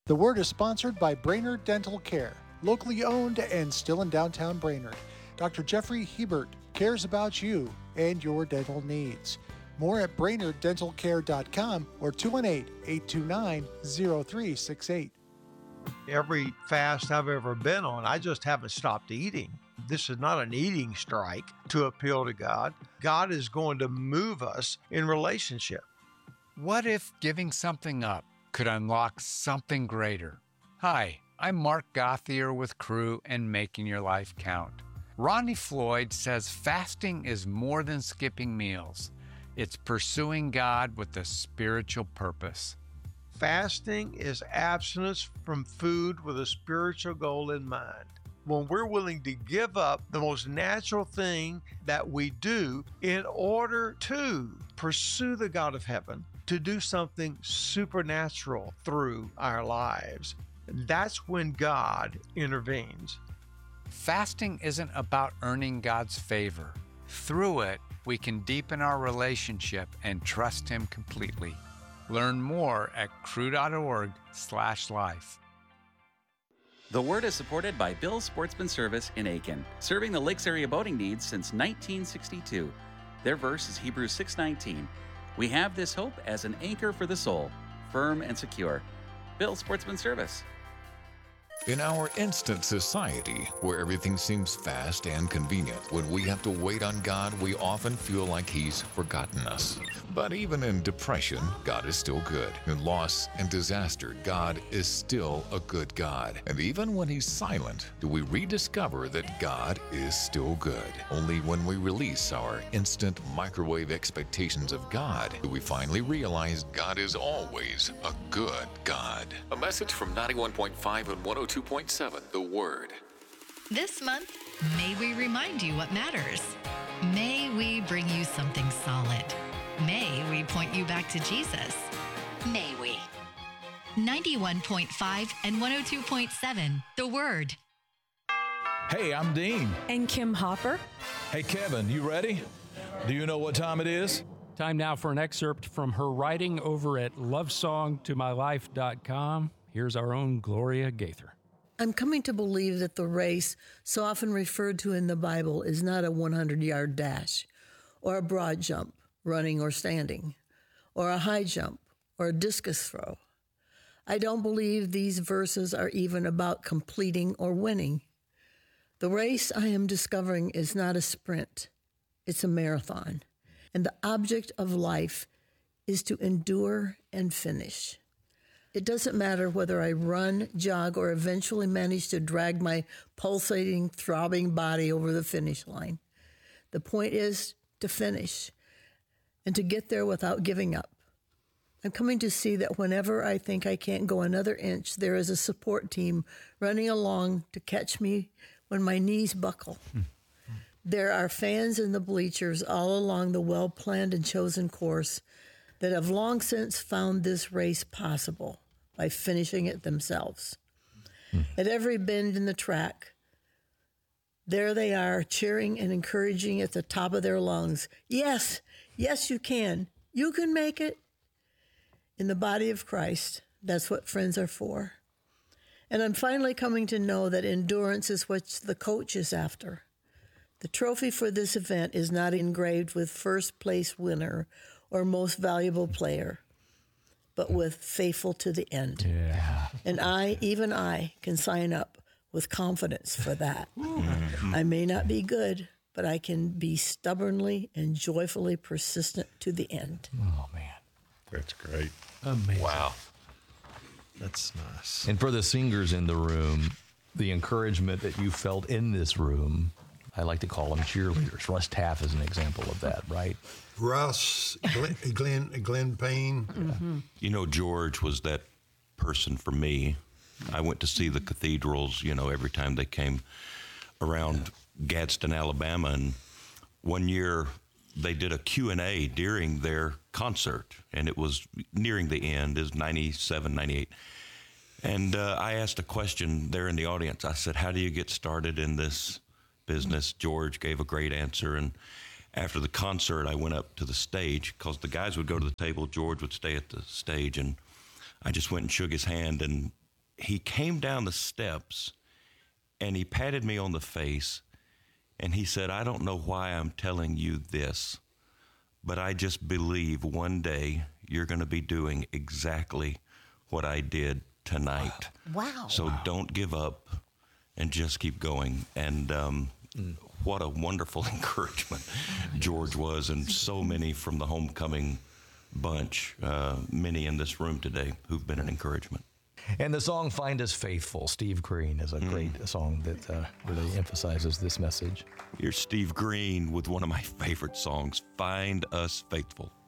The Word is sponsored by Brainerd Dental Care, locally owned and still in downtown Brainerd. Dr. Jeffrey Hebert cares about you and your dental needs. More at BrainerdDentalCare.com or 218-829-0368. Every fast I've ever been on, I just haven't stopped eating. This is not an eating strike to appeal to God. God is going to move us in relationship. What if giving something up could unlock something greater? Hi, I'm Mark Gothier with Crew and Making Your Life Count. Ronnie Floyd says fasting is more than skipping meals. It's pursuing God with a spiritual purpose. Fasting is abstinence from food with a spiritual goal in mind. When we're willing to give up the most natural thing that we do in order to pursue the God of heaven, to do something supernatural through our lives, that's when God intervenes. Fasting isn't about earning God's favor. Through it, we can deepen our relationship and trust Him completely. Learn more at crew.org/life. The Word is supported by Bill's Sportsman Service in Aiken, serving the Lakes area boating needs since 1962. Their verse is Hebrews 6:19. We have this hope as an anchor for the soul, firm and secure. Bill's Sportsman Service. In our instant society, where everything seems fast and convenient, when we have to wait on God, we often feel like He's forgotten us. But even in depression, God is still good. In loss and disaster, God is still a good God. And even when He's silent, do we rediscover that God is still good? Only when we release our instant microwave expectations of God do we finally realize God is always a good God. A message from 91.5 and 102.7, The Word. This month, may we remind you what matters. May we bring you something solid. May we point you back to Jesus. May we. 91.5 and 102.7, The Word. Hey, I'm Dean. And Kim Hopper. Hey, Kevin, you ready? Do you know what time it is? Time now for an excerpt from her writing over at lovesongtomylife.com. Here's our own Gloria Gaither. I'm coming to believe that the race, so often referred to in the Bible, is not a 100-yard dash, or a broad jump, running or standing, or a high jump, or a discus throw. I don't believe these verses are even about completing or winning. The race I am discovering is not a sprint, it's a marathon. And the object of life is to endure and finish. It doesn't matter whether I run, jog, or eventually manage to drag my pulsating, throbbing body over the finish line. The point is to finish and to get there without giving up. I'm coming to see that whenever I think I can't go another inch, there is a support team running along to catch me when my knees buckle. There are fans in the bleachers all along the well-planned and chosen course that have long since found this race possible by finishing it themselves. At every bend in the track, there they are, cheering and encouraging at the top of their lungs. Yes, yes, you can. You can make it. In the body of Christ, that's what friends are for. And I'm finally coming to know that endurance is what the coach is after. The trophy for this event is not engraved with first place winner or most valuable player, but with faithful to the end. Yeah. And even I, can sign up with confidence for that. I may not be good, but I can be stubbornly and joyfully persistent to the end. Oh, man. That's great. Amazing. Wow. That's nice. And for the singers in the room, the encouragement that you felt in this room, I like to call them cheerleaders. Russ Taff is an example of that, right? Russ, Glenn Payne. Mm-hmm. You know, George was that person for me. I went to see the cathedrals, every time they came around Gadsden, Alabama. And one year they did a Q&A during their concert, and it was nearing the end. It was 97, 98. And I asked a question there in the audience. I said, how do you get started in this business? George gave a great answer. And after the concert, I went up to the stage because the guys would go to the table. George would stay at the stage. And I just went and shook his hand. And he came down the steps and he patted me on the face and he said, I don't know why I'm telling you this, but I just believe one day you're going to be doing exactly what I did tonight. Wow. So don't give up and just keep going. And what a wonderful encouragement George was, and so many from the homecoming bunch, many in this room today who've been an encouragement. And the song Find Us Faithful, Steve Green, is a great song that really emphasizes this message. Here's Steve Green with one of my favorite songs, Find Us Faithful.